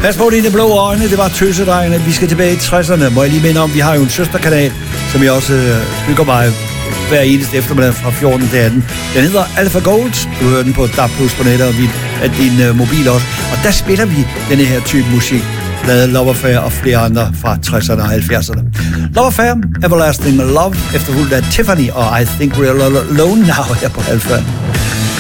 Pas på dine blå øjne, det var Tøsedrengene. Vi skal tilbage i 60'erne. Må jeg lige minde om, vi har jo en søsterkanal, som jeg også hygger mig hver eneste eftermiddag fra 14 til 18. Den hedder Alpha Gold. Du hører den på DAB+ på nettet og din mobil også. Og der spiller vi denne her type musik. Lavet Love Affair og flere andre fra 60'erne og 70'erne. Love Affair, Everlasting Love, efterfulgt af Tiffany og I Think We're Alone Now her på Alpha.